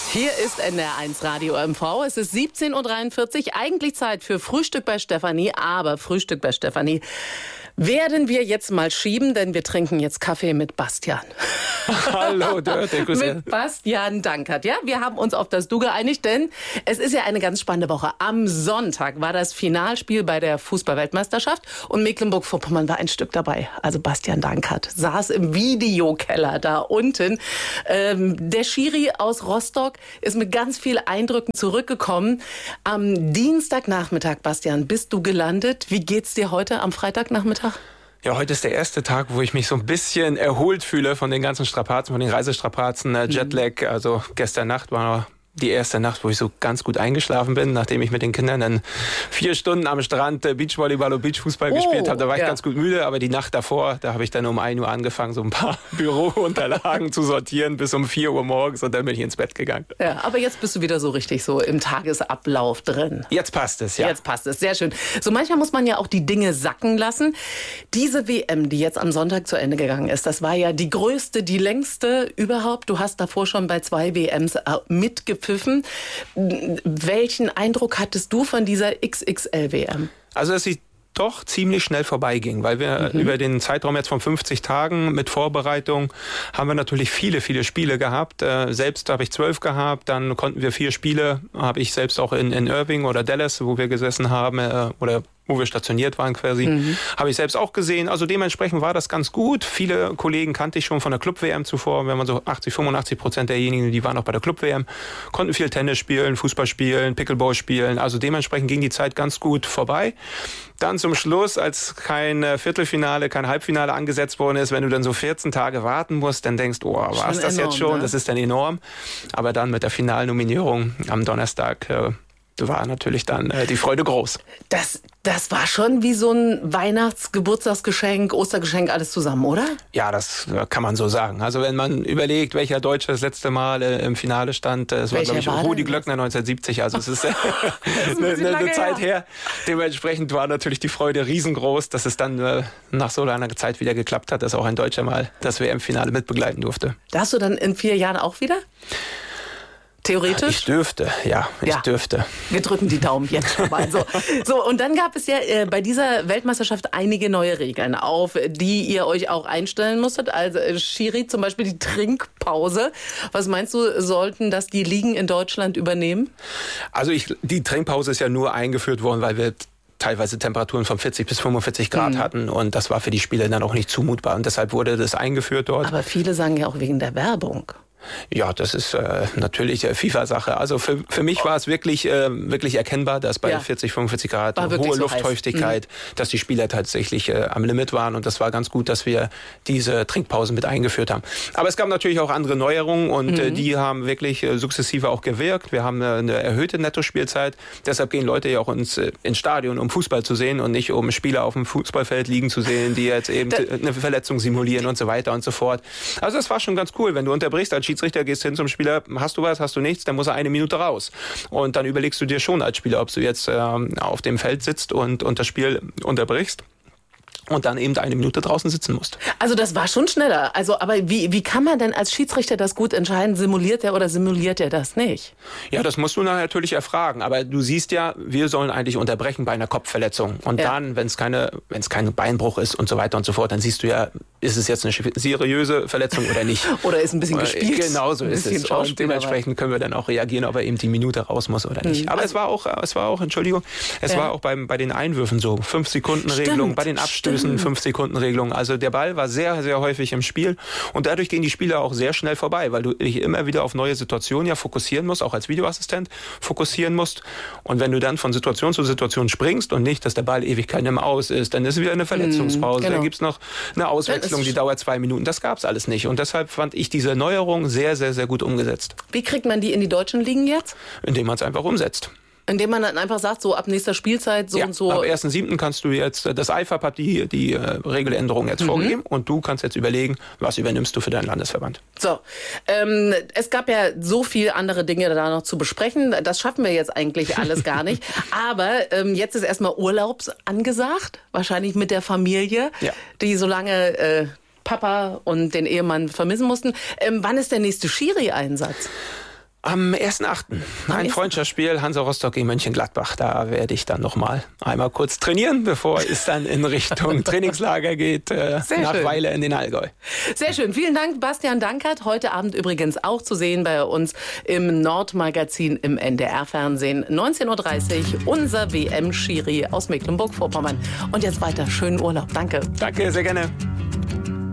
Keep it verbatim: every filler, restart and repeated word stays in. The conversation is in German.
Hier ist N D R eins Radio M V. Es ist siebzehn Uhr dreiundvierzig. Eigentlich Zeit für Frühstück bei Stefanie. Aber Frühstück bei Stefanie werden wir jetzt mal schieben, denn wir trinken jetzt Kaffee mit Bastian. Hallo, Dörte, grüß Mit Bastian Dankert. Ja, wir haben uns auf das Du geeinigt, denn es ist ja eine ganz spannende Woche. Am Sonntag war das Finalspiel bei der Fußball-Weltmeisterschaft und Mecklenburg-Vorpommern war ein Stück dabei. Also Bastian Dankert saß im Videokeller da unten. Ähm, der Schiri aus Rostock ist mit ganz vielen Eindrücken zurückgekommen. Am Dienstagnachmittag, Bastian, bist du gelandet. Wie geht's dir heute am Freitagnachmittag? Ja, heute ist der erste Tag, wo ich mich so ein bisschen erholt fühle von den ganzen Strapazen, von den Reisestrapazen, äh, Jetlag. Also gestern Nacht war die erste Nacht, wo ich so ganz gut eingeschlafen bin, nachdem ich mit den Kindern dann vier Stunden am Strand äh, Beachvolleyball und Beachfußball oh, gespielt habe. Da war ich ja. ganz gut müde, aber die Nacht davor, da habe ich dann um ein Uhr angefangen, so ein paar Bürounterlagen zu sortieren bis um vier Uhr morgens und dann bin ich ins Bett gegangen. Ja, aber jetzt bist du wieder so richtig so im Tagesablauf drin. Jetzt passt es, ja. Jetzt passt es, sehr schön. So manchmal muss man ja auch die Dinge sacken lassen. Diese W M, die jetzt am Sonntag zu Ende gegangen ist, das war ja die größte, die längste überhaupt. Du hast davor schon bei zwei W Ms mitgepfiffen. Welchen Eindruck hattest du von dieser X X L W M? Also dass sie doch ziemlich schnell vorbeiging, weil wir mhm. über den Zeitraum jetzt von fünfzig Tagen mit Vorbereitung haben wir natürlich viele, viele Spiele gehabt. Äh, selbst habe ich zwölf gehabt, dann konnten wir vier Spiele, habe ich selbst auch in, in Irving oder Dallas, wo wir gesessen haben, äh, oder wo wir stationiert waren quasi, mhm. habe ich selbst auch gesehen. Also dementsprechend war das ganz gut. Viele Kollegen kannte ich schon von der Club-W M zuvor. Wenn man so achtzig, fünfundachtzig Prozent derjenigen, die waren auch bei der Club-W M, konnten viel Tennis spielen, Fußball spielen, Pickleball spielen. Also dementsprechend ging die Zeit ganz gut vorbei. Dann zum Schluss, als kein Viertelfinale, kein Halbfinale angesetzt worden ist, wenn du dann so vierzehn Tage warten musst, dann denkst du, oh, war es das enorm, jetzt schon? Ne? Das ist dann enorm. Aber dann mit der Finalnominierung am Donnerstag äh, war natürlich dann äh, die Freude groß. Das, das war schon wie so ein Weihnachts-, Geburtstagsgeschenk, Ostergeschenk, alles zusammen, oder? Ja, das äh, kann man so sagen. Also wenn man überlegt, welcher Deutsche das letzte Mal äh, im Finale stand, es war, glaube ich, Rudi Glöckner neunzehnhundertsiebzig. Also es ist äh, eine, eine, eine Zeit her. Dementsprechend war natürlich die Freude riesengroß, dass es dann äh, nach so langer Zeit wieder geklappt hat, dass auch ein Deutscher mal das W M-Finale mitbegleiten durfte. Darfst du dann in vier Jahren auch wieder? Theoretisch? Ich dürfte, ja, ich ja. dürfte. Wir drücken die Daumen jetzt schon mal. So, so, und dann gab es ja äh, bei dieser Weltmeisterschaft einige neue Regeln, auf die ihr euch auch einstellen musstet. Also äh, Schiri, zum Beispiel die Trinkpause. Was meinst du, sollten das die Ligen in Deutschland übernehmen? Also ich, die Trinkpause ist ja nur eingeführt worden, weil wir teilweise Temperaturen von vierzig bis fünfundvierzig Grad mhm. hatten und das war für die Spieler dann auch nicht zumutbar und deshalb wurde das eingeführt dort. Aber viele sagen ja auch wegen der Werbung. Ja, das ist äh, natürlich äh, FIFA-Sache. Also für, für mich war es wirklich, äh, wirklich erkennbar, dass bei ja. vierzig, fünfundvierzig Grad hohe so Luftfeuchtigkeit, mhm. dass die Spieler tatsächlich äh, am Limit waren. Und das war ganz gut, dass wir diese Trinkpausen mit eingeführt haben. Aber es gab natürlich auch andere Neuerungen und mhm. äh, die haben wirklich äh, sukzessive auch gewirkt. Wir haben äh, eine erhöhte Nettospielzeit. Deshalb gehen Leute ja auch ins, äh, ins Stadion, um Fußball zu sehen und nicht um Spieler auf dem Fußballfeld liegen zu sehen, die jetzt eben eine Verletzung simulieren und so weiter und so fort. Also das war schon ganz cool. Wenn du unterbrichst als Schiedsrichter, gehst hin zum Spieler, hast du was, hast du nichts, dann muss er eine Minute raus. Und dann überlegst du dir schon als Spieler, ob du jetzt äh, auf dem Feld sitzt und, und das Spiel unterbrichst und dann eben eine Minute draußen sitzen musst. Also das war schon schneller. Also, aber wie, wie kann man denn als Schiedsrichter das gut entscheiden? Simuliert er oder simuliert er das nicht? Ja, das musst du natürlich erfragen. Aber du siehst ja, wir sollen eigentlich unterbrechen bei einer Kopfverletzung. Und ja. dann, wenn es keine, wenn es kein Beinbruch ist und so weiter und so fort, dann siehst du ja, ist es jetzt eine seriöse Verletzung oder nicht? Oder ist ein bisschen gespielt? Genau so ist es. Und dementsprechend können wir dann auch reagieren, ob er eben die Minute raus muss oder nicht. Mhm. Aber also, es war auch, es war auch, Entschuldigung, es ja. war auch beim, bei den Einwürfen so. Fünf Sekunden Regelung, bei den Abstößen fünf Sekunden Regelung. Also der Ball war sehr, sehr häufig im Spiel und dadurch gehen die Spieler auch sehr schnell vorbei, weil du dich immer wieder auf neue Situationen ja fokussieren musst, auch als Videoassistent fokussieren musst. Und wenn du dann von Situation zu Situation springst und nicht, dass der Ball Ewigkeiten im Aus ist, dann ist wieder eine Verletzungspause. Genau. Dann gibt es noch eine Auswechslung, die dauert zwei Minuten. Das gab es alles nicht. Und deshalb fand ich diese Neuerung sehr, sehr, sehr gut umgesetzt. Wie kriegt man die in die deutschen Ligen jetzt? Indem man es einfach umsetzt. Indem man dann einfach sagt, so ab nächster Spielzeit so ja, und so. Ab ersten siebten kannst du jetzt, das I F A B hat die, die äh, Regeländerung jetzt mhm. vorgegeben und du kannst jetzt überlegen, was übernimmst du für deinen Landesverband. So, ähm, es gab ja so viel andere Dinge da noch zu besprechen. Das schaffen wir jetzt eigentlich alles gar nicht. Aber ähm, jetzt ist erstmal Urlaubs angesagt, wahrscheinlich mit der Familie, ja. die so lange äh, Papa und den Ehemann vermissen mussten. Ähm, wann ist der nächste Schiri-Einsatz? Am ersten achten ein Freundschaftsspiel Hansa Rostock gegen Mönchengladbach. Da werde ich dann noch mal einmal kurz trainieren, bevor es dann in Richtung Trainingslager geht, äh, nach schön. Weiler in den Allgäu. Sehr schön. Vielen Dank, Bastian Dankert. Heute Abend übrigens auch zu sehen bei uns im Nordmagazin im N D R-Fernsehen. neunzehn Uhr dreißig, unser W M-Schiri aus Mecklenburg-Vorpommern. Und jetzt weiter schönen Urlaub. Danke. Danke, sehr gerne.